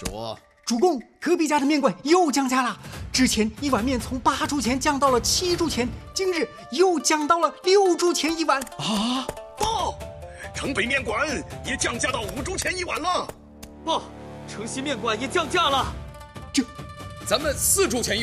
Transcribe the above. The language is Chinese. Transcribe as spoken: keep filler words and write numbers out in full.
说， 主公，隔壁家的面馆又降价了。之前一碗面从八铢钱降到了七铢钱，今日又降到了六铢钱一碗。 啊！ 报，城北面馆也降价到五铢钱一碗了。 报，城西面馆也降价了。 这，咱们四铢钱一